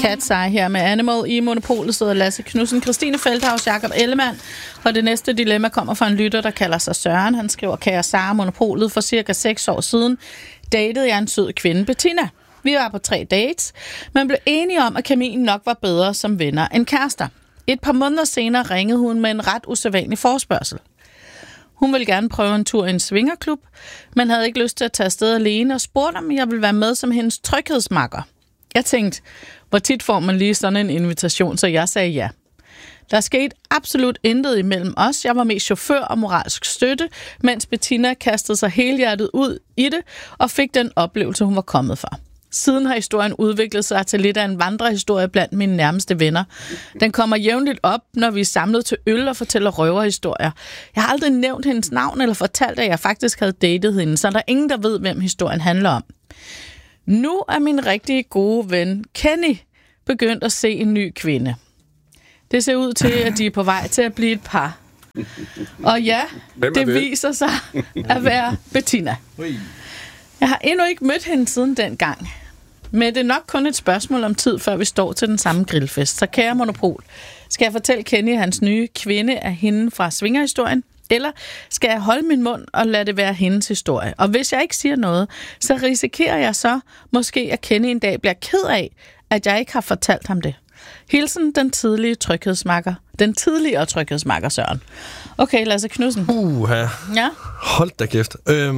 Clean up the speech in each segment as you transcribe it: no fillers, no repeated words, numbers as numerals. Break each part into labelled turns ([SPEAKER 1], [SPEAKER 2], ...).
[SPEAKER 1] Cat's Eye her med Animal. I Monopolet sidder Lasse Knudsen, Christine Feldhaus, Jakob Ellemann. Og det næste dilemma kommer fra en lytter, der kalder sig Søren. Han skriver, kære Sara, Monopolet, for cirka 6 år siden datede jeg en sød kvinde, Bettina. Vi var på 3 dates, men blev enige om, at kemien nok var bedre som venner end kærester. Et par måneder senere ringede hun med en ret usædvanlig forespørgsel. Hun ville gerne prøve en tur i en svingerklub, men havde ikke lyst til at tage afsted alene og spurgte, om jeg ville være med som hendes tryghedsmakker. Jeg tænkte, hvor tit får man lige sådan en invitation, så jeg sagde ja. Der skete absolut intet imellem os. Jeg var mest chauffør og moralsk støtte, mens Bettina kastede sig helhjertet ud i det og fik den oplevelse, hun var kommet fra. Siden har historien udviklet sig til lidt af en vandrehistorie blandt mine nærmeste venner. Den kommer jævnligt op, når vi er samlet til øl og fortæller røverhistorier. Jeg har aldrig nævnt hendes navn eller fortalt, at jeg faktisk havde datet hende, så der er ingen, der ved, hvem historien handler om. Nu er min rigtig gode ven Kenny begyndt at se en ny kvinde. Det ser ud til, at de er på vej til at blive et par. Og ja, det viser sig at være Bettina. Jeg har endnu ikke mødt hende siden dengang. Men det er nok kun et spørgsmål om tid, før vi står til den samme grillfest. Så kære Monopol, skal jeg fortælle Kenny, at hans nye kvinde er hende fra svingerhistorien? Eller skal jeg holde min mund og lade det være hendes historie? Og hvis jeg ikke siger noget, så risikerer jeg så måske, at Kenny en dag bliver ked af, at jeg ikke har fortalt ham det. Hilsen den tidligere tryghedsmakker Søren. Okay, Lasse Knudsen. Ja?
[SPEAKER 2] Hold da kæft.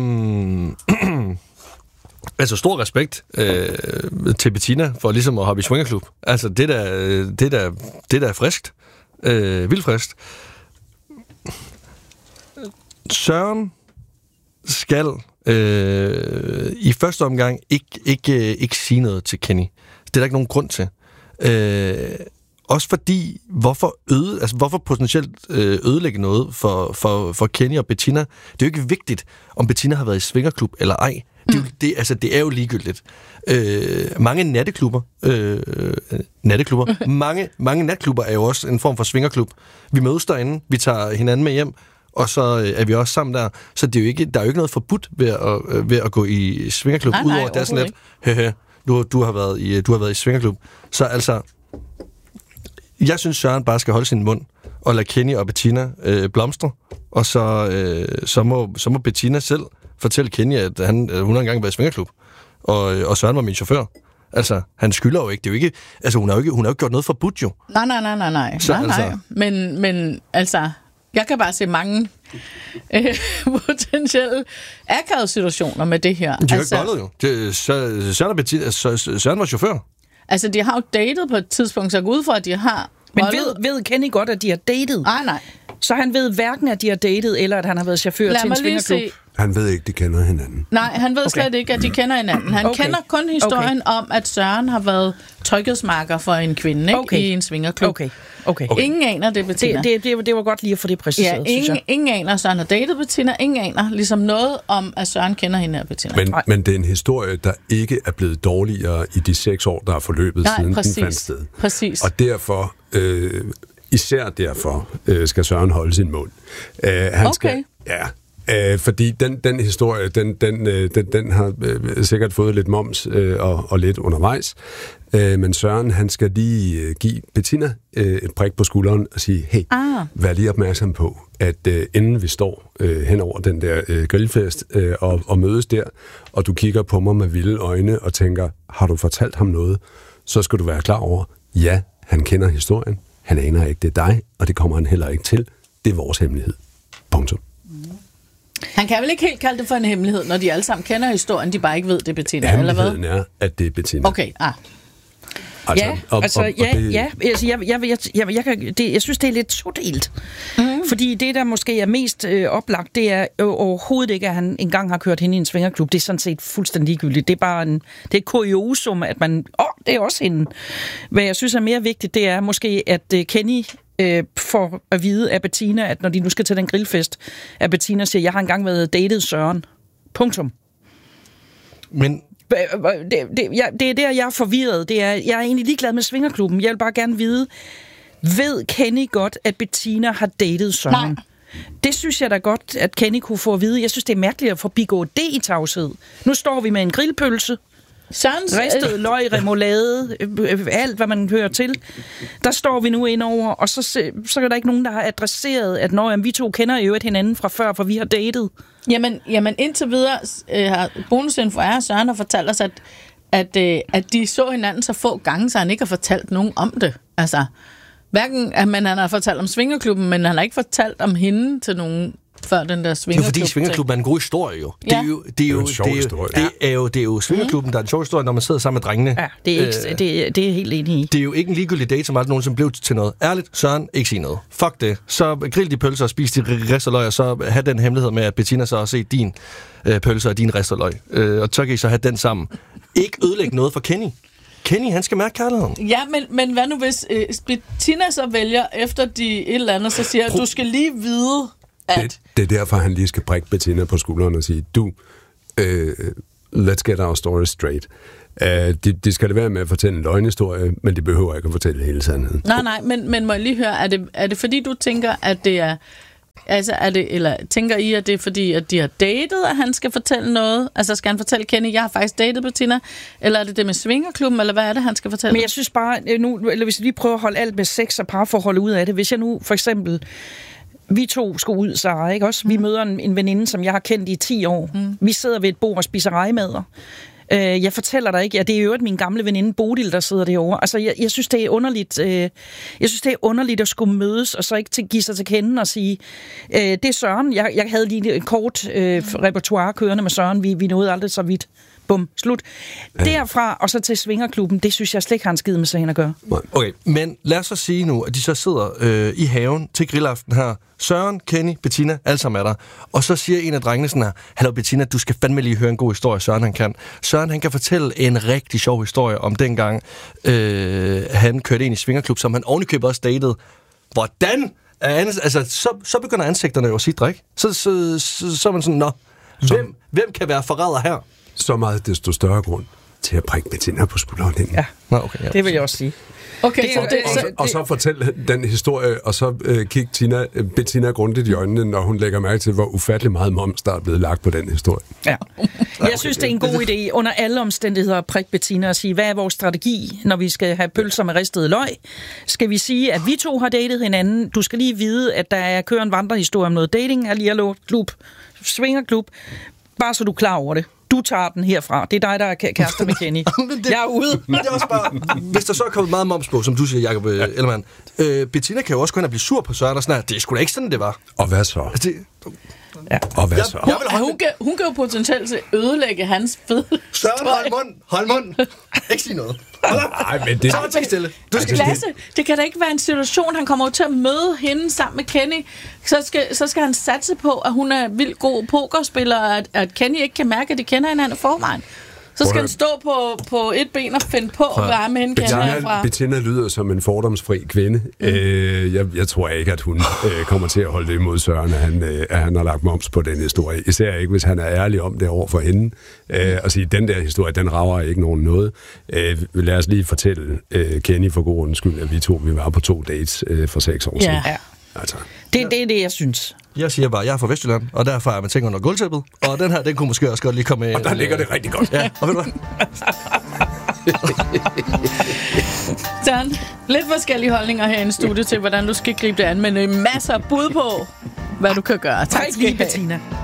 [SPEAKER 2] Altså stor respekt til Bettina for ligesom at hoppe i swingerklub. Altså det der er friskt. Vildt friskt. Søren skal i første omgang ikke sige noget til Kenny. Det er der ikke nogen grund til. Også fordi, hvorfor potentielt ødelægge noget for Kenny og Bettina? Det er jo ikke vigtigt, om Bettina har været i svingerklub eller ej. Det er jo ligegyldigt. Mange natklubber mange natklubber er jo også en form for svingerklub. Vi mødes derinde, vi tager hinanden med hjem, og så er vi også sammen der. Så det er jo ikke, der er jo ikke noget forbudt ved at gå i svingerklub, udover det er sådan lidt, du har været i svingerklub. Så altså, jeg synes, Søren bare skal holde sin mund og lade Kenny og Bettina blomstre, og så må Bettina selv fortælle Kenny, at hun har engang været i svingerklub, og Søren var min chauffør. Altså, han skylder jo ikke. Det er jo ikke, altså, hun har jo ikke gjort noget forbudt, jo.
[SPEAKER 1] Nej.
[SPEAKER 2] Så,
[SPEAKER 1] nej. Men altså, jeg kan bare se mange potentielle akavede situationer med det her.
[SPEAKER 2] De har ikke bollet, jo. Søren var chauffør.
[SPEAKER 1] Altså, de har jo datet på et tidspunkt, så jeg går ud fra, at de har...
[SPEAKER 3] Men ved Kenny godt, at de har datet?
[SPEAKER 1] Nej.
[SPEAKER 3] Så han ved hverken, at de har datet, eller at han har været chauffør til en svingerklub?
[SPEAKER 4] Han ved ikke, de kender hinanden.
[SPEAKER 1] Nej, han ved slet ikke, at de kender hinanden. Han kender kun historien om, at Søren har været tryghedsmarker for en kvinde i en svingerklub.
[SPEAKER 3] Okay.
[SPEAKER 1] Ingen aner det, Bettina.
[SPEAKER 3] Det var godt lige at få det præciseret, synes jeg.
[SPEAKER 1] Ingen aner, at Søren har datet Bettina. Ingen aner ligesom noget om, at Søren kender hende af Bettina.
[SPEAKER 4] Men det er en historie, der ikke er blevet dårligere i de 6 år, der er forløbet siden den fandt sted.
[SPEAKER 1] Præcis.
[SPEAKER 4] Og derfor... især derfor skal Søren holde sin mund. Fordi den historie, den har sikkert fået lidt moms og lidt undervejs. Men Søren, han skal lige give Bettina et prik på skulderen og sige, hey, vær lige opmærksom på, at inden vi står hen over den der grillfest og mødes der, og du kigger på mig med vilde øjne og tænker, har du fortalt ham noget? Så skal du være klar over, ja, han kender historien. Han aner ikke, det er dig, og det kommer han heller ikke til. Det er vores hemmelighed. Punktum.
[SPEAKER 1] Han kan vel ikke helt kalde det for en hemmelighed, når de alle sammen kender historien, de bare ikke ved, det er Bettina, eller hvad?
[SPEAKER 4] Hemmeligheden er, at det er Bettina.
[SPEAKER 1] Okay,
[SPEAKER 3] Jeg synes, det er lidt todelt. Fordi det, der måske er mest oplagt, det er overhovedet ikke, at han engang har kørt hende i en svingerklub. Det er sådan set fuldstændig ligegyldigt. Det er bare det er et kuriosum, at man... det er også hende. Hvad jeg synes er mere vigtigt, det er måske, at Kenny får at vide af Bettina, at når de nu skal til den grillfest, at Bettina siger, jeg har engang været datet Søren. Punktum.
[SPEAKER 2] Men...
[SPEAKER 3] Det er der, jeg er forvirret. Jeg er egentlig ligeglad med svingerklubben. Jeg vil bare gerne vide, ved Kenny godt, at Bettina har datet Søren?
[SPEAKER 1] Nej.
[SPEAKER 3] Det synes jeg da godt, at Kenny kunne få at vide. Jeg synes, det er mærkeligt at forbigå det i tavshed. Nu står vi med en grillpølse.
[SPEAKER 1] Sørens
[SPEAKER 3] ristet løg, remoulade, alt hvad man hører til. Der står vi nu ind over, og så er der ikke nogen, der har adresseret, at når vi to kender jo hinanden fra før, for vi har datet.
[SPEAKER 1] Jamen indtil videre har bonusinfo er, Søren har fortalt os, at de så hinanden så få gange, så han ikke har fortalt nogen om det. Altså, hverken at han har fortalt om svingerklubben, men han har ikke fortalt om hende til nogen før den der svingerklub.
[SPEAKER 2] Det er fordi svingerklubben er en god historie jo.
[SPEAKER 1] Ja.
[SPEAKER 2] Det er jo svingerklubben, der er en sjov historie, når man sidder sammen med drengene.
[SPEAKER 3] Ja, det er helt enig i.
[SPEAKER 2] Det er jo ikke en ligegyldig date, som aldrig nogensinde blev til noget. Ærligt, Søren, ikke sige noget. Fuck det. Så grill de pølser og spis de risteløg, og så have den hemmelighed med, at Bettina så har set din pølser og din risteløg. Og så kan I så have den sammen. Ikke ødelægge noget for Kenny. Kenny, han skal mærke kærligheden.
[SPEAKER 1] Ja, men hvad nu hvis Bettina så vælger, efter de et eller andet, så siger, du skal lige vide, at...
[SPEAKER 4] Det er derfor, han lige skal prikke Bettina på skulderen og sige, let's get our story straight. De skal det være med at fortælle en løgnhistorie, men de behøver ikke at fortælle hele sandheden.
[SPEAKER 1] Nej, men må jeg lige høre, er det fordi, du tænker, at det er... Altså, eller tænker I, at det er fordi, at de har datet, at han skal fortælle noget? Altså, skal han fortælle Kenny, jeg har faktisk datet Bettina? Eller er det med svingerklubben, eller hvad er det, han skal fortælle?
[SPEAKER 3] Men jeg synes bare, nu, eller hvis vi lige prøver at holde alt med sex og parforhold ud af det. Hvis jeg nu, for eksempel, vi to skal ud, Sarah, ikke også? Vi møder en veninde, som jeg har kendt i 10 år. Vi sidder ved et bord og spiser rejemader. Jeg fortæller dig ikke, det er jo min gamle veninde Bodil, der sidder derovre. Altså, jeg synes, det er underligt. Jeg synes, det er underligt at skulle mødes, og så ikke give sig til kende og sige, det er Søren. Jeg havde lige et kort repertoire kørende med Søren. Vi nåede aldrig så vidt. Bum, slut. Derfra og så til svingerklubben, det synes jeg slet ikke har en skid med sagen at gøre.
[SPEAKER 2] Okay, men lad os så sige nu, at de så sidder i haven til grillaften her. Søren, Kenny, Bettina, alle sammen er der. Og så siger en af drengene sådan her, hallo Bettina, du skal fandme lige høre en god historie, Søren han kan. Søren han kan fortælle en rigtig sjov historie om dengang, han kørte ind i svingerklub, som han ovenikøbet også datede. Hvordan? Altså, så begynder ansigterne jo at sidre, ikke? Så er man sådan, hvem kan være forræder her?
[SPEAKER 4] Så meget desto større grund til at prikke Bettina på skulderen.
[SPEAKER 3] Ja,
[SPEAKER 2] okay,
[SPEAKER 3] det vil jeg også sige.
[SPEAKER 1] Okay,
[SPEAKER 4] og så fortælle den historie, og så kigge Bettina grundigt i øjnene, når hun lægger mærke til, hvor ufattelig meget moms, der er blevet lagt på den historie.
[SPEAKER 3] Ja. Jeg synes, det er en god idé under alle omstændigheder at prikke Bettina og sige, hvad er vores strategi, når vi skal have pølser med ristet løg? Skal vi sige, at vi to har datet hinanden? Du skal lige vide, at der kører en vandrehistorie om noget dating, klub, svingerklub. Bare så du er klar over det. Du tager den herfra. Det er dig, der er kærester med Kenny. Jeg er ude.
[SPEAKER 2] Men det er også bare, hvis der så er kommet meget moms på, som du siger, Jacob Ellemann, Bettina kan jo også gå ind og blive sur på Søren og sådan her. Det er sgu da ikke sådan, det var.
[SPEAKER 4] Og hvad så?
[SPEAKER 3] Ja.
[SPEAKER 4] Og hvad så?
[SPEAKER 1] Hun kan jo potentielt ødelægge hans fed.
[SPEAKER 2] Søren, hold mund. Ikke sige noget.
[SPEAKER 4] Nej, men det...
[SPEAKER 2] Så er stille.
[SPEAKER 1] Lasse, det kan da ikke være en situation, han kommer til at møde hende sammen med Kenny. Så skal han satse på, at hun er vildt god pokerspiller, og at Kenny ikke kan mærke, at de kender hinanden i forvejen. Så skal han stå på et ben og finde på, hvad ham hende kender herfra.
[SPEAKER 4] Bettina lyder som en fordomsfri kvinde. Jeg tror ikke, at hun kommer til at holde det imod Søren, at han har lagt moms på den historie. Især ikke, hvis han er ærlig om det over for hende. Og sige, den der historie, den rager ikke nogen noget. Lad os lige fortælle Kenny for god ordens skyld, at vi var på 2 dates for 6 år siden.
[SPEAKER 3] Ja.
[SPEAKER 4] Altså.
[SPEAKER 3] Det er det, jeg synes.
[SPEAKER 2] Jeg siger bare, jeg er fra Vestjylland, og derfor er man tænker under gulvtæppet. Og den her, den kunne måske også godt lige komme med.
[SPEAKER 4] Og der ligger det rigtig godt.
[SPEAKER 2] Ja, og ved du hvad?
[SPEAKER 1] Søren, lidt forskellige holdninger her i studiet til, hvordan du skal gribe det an, men masser af bud på, hvad du kan gøre. Tak skal I have.
[SPEAKER 3] Bettina.